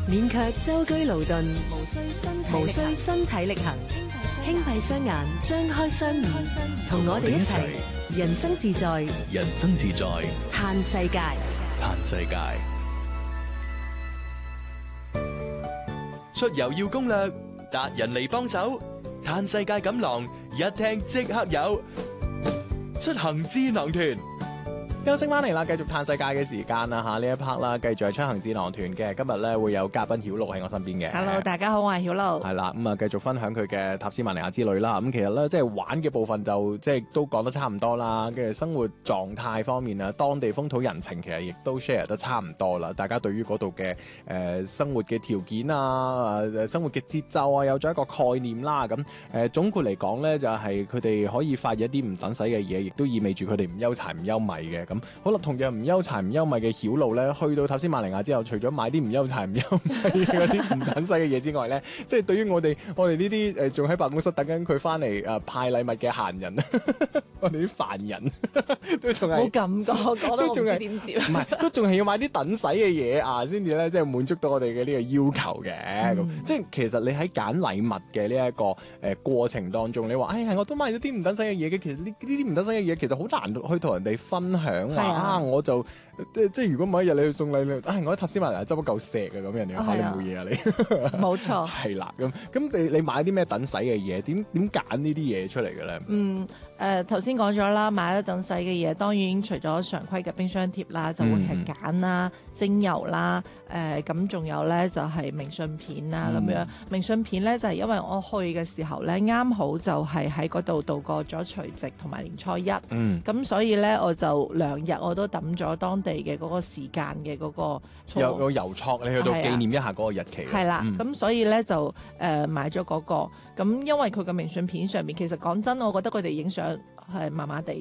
免卻舟車勞頓，無需身體力行，輕閉雙眼，張開雙耳，同我哋一齊人生自在， 人生自在， 嘆世界。 嘆世界。出遊要攻略，達人嚟幫手，嘆世界錦囊一聽即刻有，出行智囊團。 休息翻嚟啦，繼續嘆世界嘅時間啦嚇，呢一 part 啦，繼續係出行智囊團嘅。今日咧會有嘉賓曉露喺我身邊嘅。 Hello， 大家好，我係曉露。 係啦，咁啊繼續分享佢嘅塔斯曼尼亞之旅啦。咁其實咧，即係玩嘅部分就即係都講得差唔多啦。跟住生活狀態方面啊，當地風土人情其實亦都 share 得差唔多啦。大家對於嗰度嘅生活嘅條件啊，生活嘅節奏啊，有咗一個概念啦。咁總括嚟講咧，就係佢哋可以發現一啲唔等使嘅嘢，亦都意味住佢哋唔憂柴唔憂米嘅。咁好啦，同樣唔憂柴唔憂米嘅曉露咧，去到塔斯曼尼亞之後，除咗買啲唔憂柴唔憂米嗰啲唔等使嘅嘢之外咧，即係對於我哋呢啲仲喺辦公室等緊佢翻嚟派禮物嘅閒人，我哋啲凡人都仲係冇感覺，講得我唔知點接。 唔係，都仲係要買啲等使嘅嘢啊，先至咧即係滿足到我哋嘅呢個要求嘅。咁即係其實你喺揀禮物嘅呢一個過程當中，你話哎呀我都買咗啲唔等使嘅嘢嘅，其實呢啲唔等使嘅嘢其實好難去同人哋分享啊！我就即係如果某一日你去送禮物，我喺塔斯曼尼亞執咗嚿石啊咁，人哋話你冇嘢啊你。 冇錯。 係啦，咁你買啲咩等使嘅嘢？點揀呢啲嘢出嚟嘅咧？ 頭先講咗啦，買得等使嘅嘢，當然除咗常規嘅冰箱貼啦，就會係揀啦、精油啦，咁仲有咧就係明信片啦咁樣。明信片咧就係因為我去嘅時候咧，啱好就係喺嗰度度過咗除夕同埋年初一，咁所以咧我就2日我都抌咗當地嘅嗰個時間嘅嗰個有個郵戳，你去到紀念一下嗰個日期。 係啦，咁所以咧就買咗嗰個。咁因為佢嘅明信片上面，其實講真，我覺得佢哋影相係麻麻地